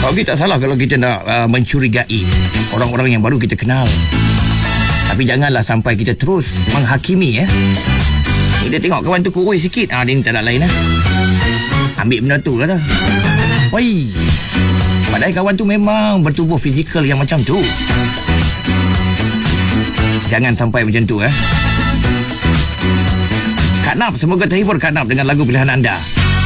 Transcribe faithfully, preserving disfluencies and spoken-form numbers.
Okey, tak salah kalau kita nak uh, mencurigai orang-orang yang baru kita kenal. Tapi janganlah sampai kita terus menghakimi ya. Kita tengok kawan tu kurus sikit, ah dia ni tak nak lain lah. Ambil benda tu lah dah. Woi. Padahal kawan tu memang bertubuh fizikal yang macam tu. Jangan sampai macam tu eh. Kak Nap, semoga terhibur Kak Nap dengan lagu pilihan anda.